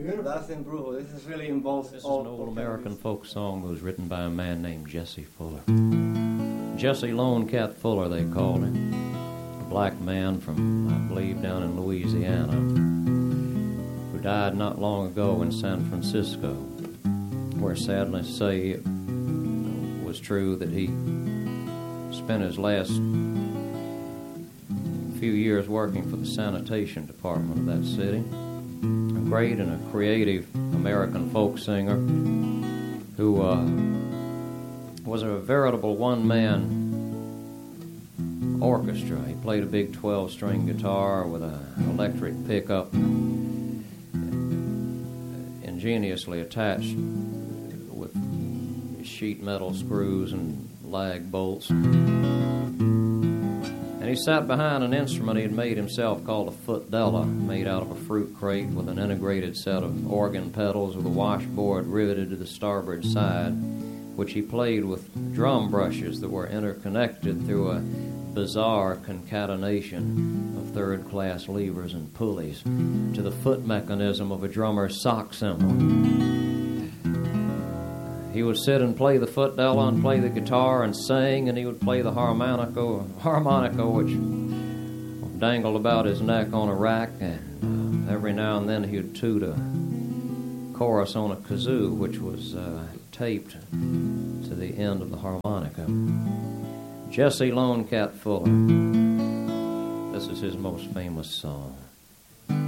That's in brutal. This is really involves. This is an old American folk song that was written by a man named Jesse Fuller. Jesse Lone Cat Fuller, they called him. A black man from, I believe, down in Louisiana, who died not long ago in San Francisco, where sadly to say it was true that he spent his last few years working for the sanitation department of that city. A great and a creative American folk singer who was a veritable one-man orchestra. He played a big 12-string guitar with an electric pickup ingeniously attached with sheet metal screws and lag bolts. And he sat behind an instrument he had made himself called a footdella, made out of a fruit crate with an integrated set of organ pedals with a washboard riveted to the starboard side, which he played with drum brushes that were interconnected through a bizarre concatenation of third-class levers and pulleys to the foot mechanism of a drummer's sock cymbal. He would sit and play the footdella and play the guitar and sing, and he would play the harmonica which dangled about his neck on a rack, and every now and then he would toot a chorus on a kazoo, which was taped to the end of the harmonica. Jesse Lone Cat Fuller. This is his most famous song.